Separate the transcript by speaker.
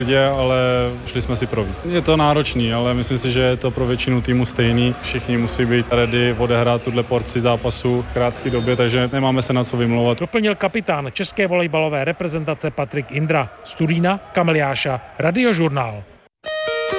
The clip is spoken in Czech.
Speaker 1: Ale šli jsme si pro víc. Je to náročný, ale myslím si, že je to pro většinu týmu stejný. Všichni musí být ready odehrát tuhle porci zápasu v krátké době, takže nemáme se na co vymlouvat.
Speaker 2: Doplnil kapitán české volejbalové reprezentace Patrik Indra. Z Turína Kamil Jáša, Radiožurnál.